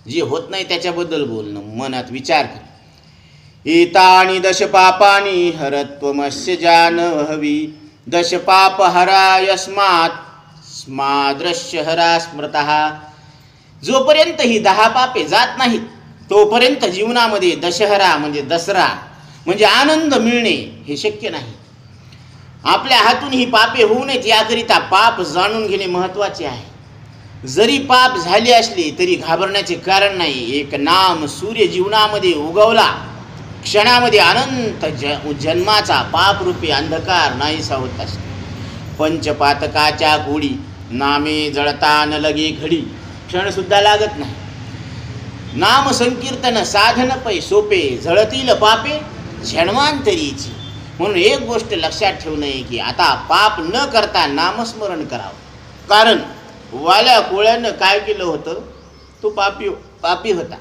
जे होत नाही त्याच्याबद्दल बोलणं, मनात विचार कर. एतानि दश पापानि हरत्वमस्य जानहवी, दश पाप हरा यस्मात् स्माद्रश्य हरा स्मृतः. जोपर्यंत ही 10 पापे जात नाहीत तोपर्यंत जीवनामध्ये दशहरा म्हणजे दसरा म्हणजे आनंद मिळणे हे शक्य नाही. आपल्या हातून ही पापे होऊ नयेत याकरिता पाप जाणून घेणे महत्त्वाचे आहे. जरी पाप झाले असले तरी घाबरण्याचे कारण नाही. एक नाम सूर्य जीवनामध्ये उगवला, क्षणामध्ये अनंत जन्माचा पापरूपी अंधकार नाहीसा होत असतो. पंचपातकाच्या गोडी नामे जळता न लगे घडी, क्षणसुद्धा लागत नाही. नाम संकीर्तन साधन पै सोपे, जळतील पापे जन्मांतरीची. म्हणून एक गोष्ट लक्षात ठेवू नये की आता पाप न करता नामस्मरण करावं. कारण वाल्या कोळ्यानं काय केलं होतं, तो पापी होता.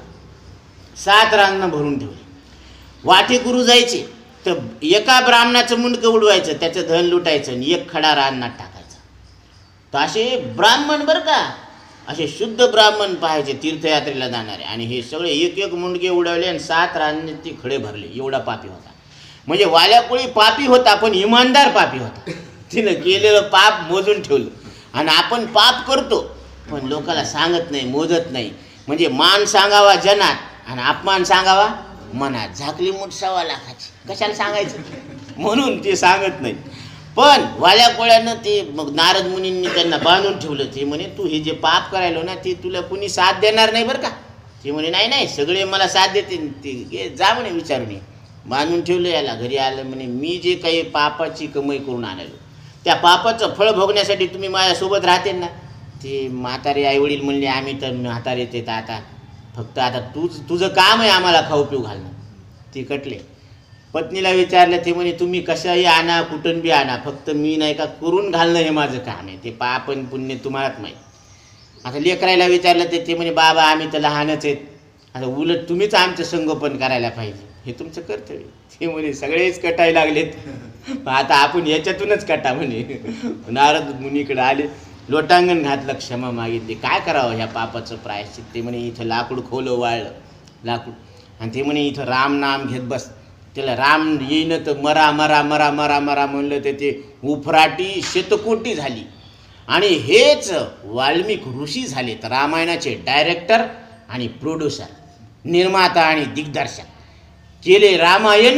7 रांगणं भरून ठेवले. वाटेकरू जायचे तर एका ब्राह्मणाचं मुंडकं उडवायचं, त्याचं धन लुटायचं आणि 1 खडा रानात टाकायचा. तर असे ब्राह्मण बरं का, असे शुद्ध ब्राह्मण पाहायचे तीर्थयात्रेला जाणारे. आणि हे सगळे 1 मुंडके उडवले आणि 7 रांगणे ते खडे भरले. एवढा पापी होता. म्हणजे वाल्याकोळी पापी होता पण इमानदार पापी होता. तिनं केलेलं पाप मोजून ठेवलं. आणि आपण पाप करतो पण लोकाला सांगत नाही, मोजत नाही. म्हणजे मान सांगावा जनात आणि अपमान सांगावा मनात. झाकली मूठ 1.25 लाखाची, कशाला सांगायचं, म्हणून ते सांगत नाही. पण वाल्या कोळ्यानं ते मग नारद मुनींनी त्यांना बांधून ठेवलं. ते म्हणे तू हे जे पाप करायलो ना ते तुला कुणी साथ देणार नाही बरं का. ते म्हणे नाही नाही सगळे मला साथ देते. ते जा म्हणे विचारून. बांधून ठेवलं. याला घरी आलं. म्हणे मी जे काही पापाची कमाई करून आलेलो त्या पापाचं फळ भोगण्यासाठी तुम्ही माझ्यासोबत राहते ना. ते म्हातारे आईवडील म्हणले आम्ही तर म्हातारे ते आता फक्त आता तुझं काम आहे आम्हाला खाऊ पिऊ घालणं. ते कटले. पत्नीला विचारलं. ते म्हणे तुम्ही कशाही आणा कुठून बी आणा, फक्त मी नाही का करून घालणं हे माझं काम आहे. ते पाप आणि पुण्य तुम्हालाच माहीत. आता लेकरायला विचारलं. ते म्हणे बाबा आम्ही तर लहानच आहेत, आता उलट तुम्हीच आमचं संगोपन करायला पाहिजे, हे तुमचं कर्तव्य. ते म्हणे सगळेच कटायला लागलेत, आता आपण याच्यातूनच कटा म्हणे. नारद मुनीकडे आले, लोटांगण घातलं, क्षमा मागितली. काय करावं ह्या पापाचं प्रायश्चित. ते म्हणे इथं लाकूड खोलं वाळलं लाकूड, आणि ते म्हणे इथं राम नाम घेत बस. त्याला राम येईन तर मरा मरा मरा मरा मरा म्हणलं तर ते उफराटी शतकोटी झाली. आणि हेच वाल्मिक ऋषी झाले तर रामायणाचे डायरेक्टर आणि प्रोड्युसर, निर्माता आणि दिग्दर्शक. केले रामायण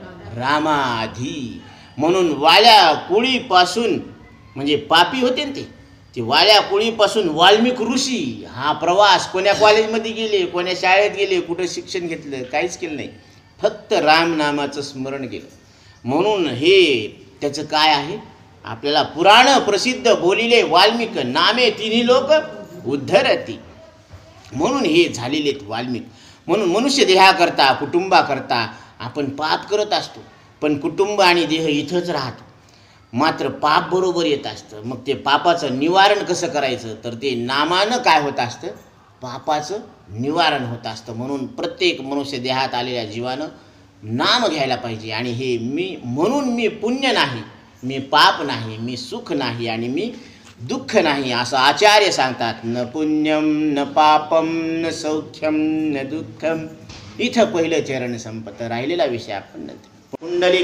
रामाधी. म्हणून वाल्या कोळीपासून म्हणजे पापी होते ना ते वाल्या कोळीपासून वाल्मिक ऋषी हा प्रवास. कोण्या कॉलेजमध्ये गेले, कोण्या शाळेत गेले, कुठं शिक्षण घेतलं, काहीच केलं नाही, फक्त रामनामाचं स्मरण केलं. म्हणून हे त्याचं काय आहे, आपल्याला पुराण प्रसिद्ध बोलिले वाल्मिक नामे तिन्ही लोक उद्धरती. म्हणून हे झालेले वाल्मिक. म्हणून मनुष्य देहाकरता कुटुंबाकरता आपण पाप करत असतो, पण कुटुंब आणि देह इथंच राहतो. मात्र पाप बरोबर येत असतं. मग ते पापाचं निवारण कसं करायचं, तर ते नामानं काय होत असतं, पापाचं निवारण होत असतं. म्हणून प्रत्येक मनुष्य देहात आलेल्या जीवानं नाम घ्यायला पाहिजे. आणि हे म्हणून मी पुण्य नाही, मी पाप नाही, मी सुख नाही आणि मी दुःख नाही, असं आचार्य सांगतात. न पुण्यम न पापम न सौख्यम न दुःखम. इथं पहिलं चरण संपत. राहिलेला विषय आपण नंतर. पुंडलिक